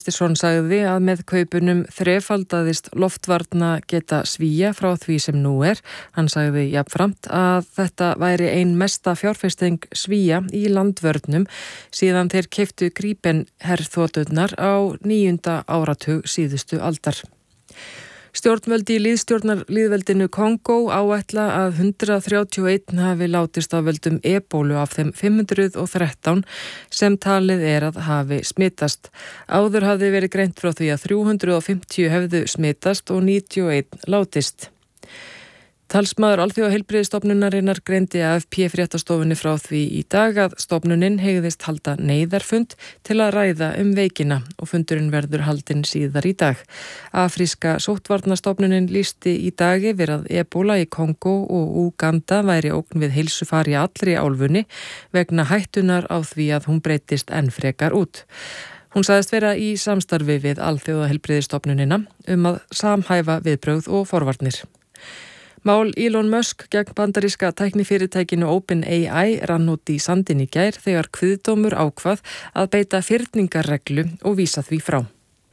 Kristersson sagði að með kaupunum þrefaldaðist loftvarna geta Svía frá því sem nú er. Hann sagði jafnframt að þetta væri ein mesta fjárfesting Svía í landvörnum síðan þeir keyptu Gripen herþoturnar á 9. áratug síðustu aldar. Stjórnvöld í lýðveldinu Kongó áætla að 131 hafi látist af völdum ebólu af þeim 513 sem talið að hafi smitast. Áður hafði verið greint frá því að 350 hefðu smitast og 91 látist. Talsmaður Alþjóðaheilbrigðisstofnunarinnar greindi AFP fréttastofunni frá því í dag að stofnunin hegðist halda neyðarfund til að ræða veikina og fundurinn verður haldinn síðar í dag. Afríska sóttvarnastofnunin lýsti í dag yfir að ebóla í Kongó og Úganda væri ógn við heilsufar í allri álfunni vegna hættunar á því að hún breytist enn frekar út. Hún sagðist vera í samstarfi við Alþjóðaheilbrigðisstofnunina að samhæfa viðbrögð og forvarnir. Mál Elon Musk gegn bandaríska tæknifyrirtækinu OpenAI rann út í sandinn í gær þegar kviðdómur ákvað að beita fyrningarreglu og vísa því frá.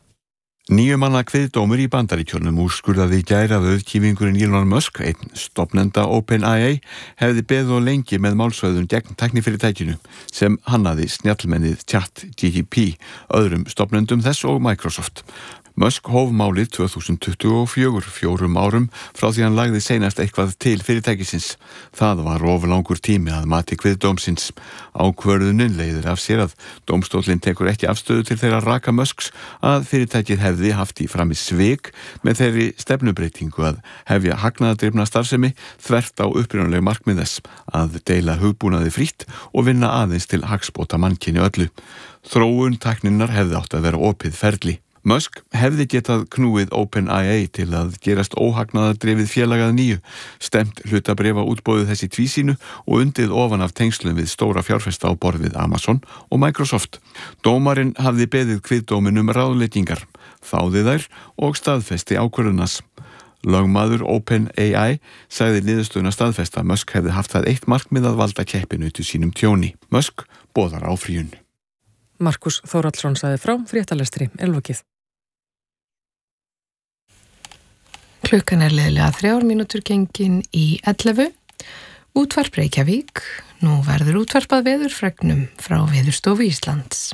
9 manna kviðdómur í Bandaríkjunum úrskurðaði í gær að auðkýfingurinn Elon Musk, einn stofnenda OpenAI, hefði beðið of lengi með málsvörn gegn tæknifyrirtækinu sem hannaði snjallmennið ChatGPT, öðrum stofnendum þess og Microsoft. Musk hóf málið 2024, 4 árum frá því hann lagði seinast eitthvað til fyrirtækisins. Það var oflangur tími að mati kviðdómsins. Ákvörðunin leiðir af sér að dómstóllinn tekur ekki afstöðu til þeirra raka Musks að fyrirtækið hefði haft í frammi svik með þeirri stefnubreytingu að hefja hagnaðardrifna starfsemi þvert á upprunaleg markmið þess að deila hugbúnaði frítt og vinna aðeins til hagsbóta mannkyni öllu. Þróun tækninnar hefði átt að vera opið ferli. Musk hefði getað knúið OpenAI til að gerast óhagnaðardrifið félagað nýju, stemt hlutabréfa útboðið þessi tvísýnu og undið ofan af tengslum við stóra fjárfesta á borð við Amazon og Microsoft. Dómarinn hafði beðið kviðdóminum ráðleitingar, þáði þær og staðfesti ákvörðunas. Lögmaður OpenAI sagði niðurstöðuna staðfesta að Musk hefði haft það eitt markmið að valda keppinu til sínum tjóni. Musk boðar áfrýjun. Markus Þórhallsson sagði frá, fréttalestri lokið. Klukkan liðlega 3 mínútur gengin í 11. Útvarp Reykjavík. Nú verður útvarpað veðurfregnum frá Veðurstofu Íslands.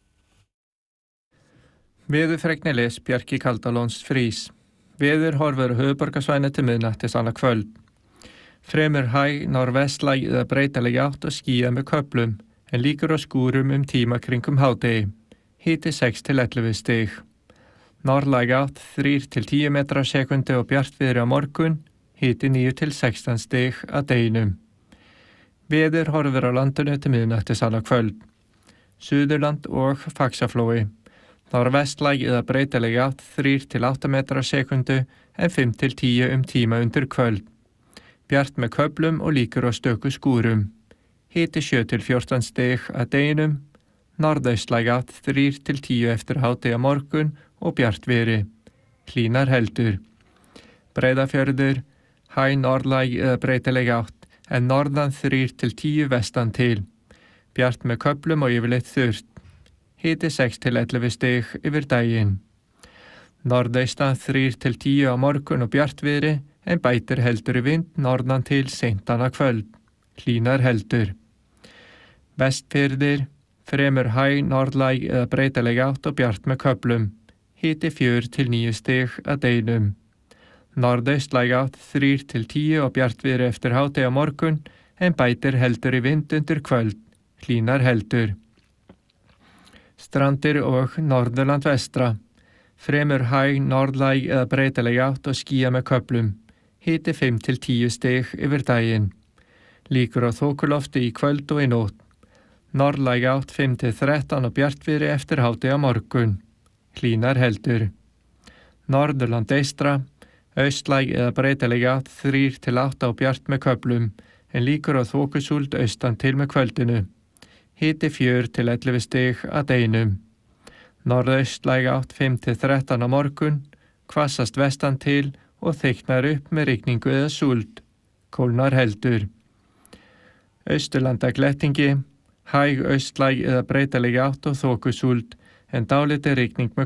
Veðurfregni les Bjarki Kaldalóns Frís. Veður horfur höfuðborgarsvæðinu til miðnættis annað kvöld. Fremur hæg norðvestlæg eða breytileg átt og skýjað með köflum, en líkur á skúrum tíma kringum hádegi. Hiti 6 til 11 stig. Norðlæg átt 3 til 10 metrar á sekundi og bjartviðri á morgun. Hiti 9 til 16 stig að deginum. Veður horfur á landinu til miðnættis annað kvöld. Suðurland og Faxaflói. Norðvestlæg eða breytileg átt 3 til 8 metrar á sekundi en 5 til 10 tíma undir kvöld. Bjart með köflum og líkur á stöku skúrum. Hiti 7 til 14 stig að deginum. Norðaustlæg átt 3 til 10 eftir hádegi á morgun og bjartviðri. Hlýnar heldur. Breiðafjörður, hæg norðlæg eða breytileg átt, en norðan 3 til 10 vestan til. Bjart með köflum og yfirleitt þurrt. Hiti 6 til 11 stig yfir daginn. Norðaustan 3 til 10 á morgun og bjartviðri, en bætir heldur í vind norðan til seint annað kvöld. Hlýnar heldur. Vestfirðir, fremur hæg norðlæg eða breytileg átt og bjart með köflum. Hiti 4 til 9 stig að deginum. Norðaustlæg átt 3 til 10 og bjartviðri eftir hádegi á morgun, en bætir heldur í vind undir kvöld. Hlýnar heldur. Strandir og Norðurland vestra. Fremur hæg norðlæg eða breytileg átt og skýjað með köflum. Hiti 5 til 10 stig yfir daginn. Líkur á þokulofti í kvöld og í nótt. Norðlæg átt 5 til 13 og bjartviðri eftir hádegi á morgun. Hlýnar heldur. Norðurland eystra. Austlæg eða breytileg átt 3 til 8 og bjart með köflum, en líkur á þokusúld austan til með kvöldinu. Hiti 4 til 11 stig að deginum. Norðaustlæg átt 5 til 13 á morgun, hvassast vestan til og þykknar upp með rigningu eða súld. Kólnar heldur. Austurlanda glettingi, hæg austlæg eða breytileg átt og þokusúld, en dálítil rigning með